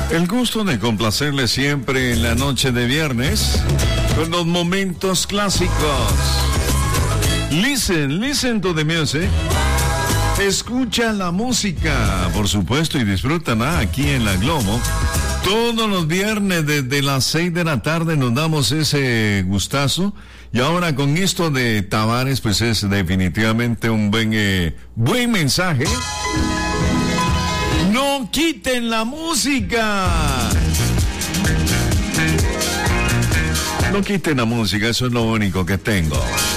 El gusto de complacerle siempre en la noche de viernes con los momentos clásicos. Listen to the music. Escucha la música, por supuesto, y disfrútala aquí en La Globo. Todos los viernes desde las 6 de la tarde nos damos ese gustazo. Y ahora con esto de Tavares, pues es definitivamente un buen mensaje. ¡No quiten la música! No quiten la música, eso es lo único que tengo.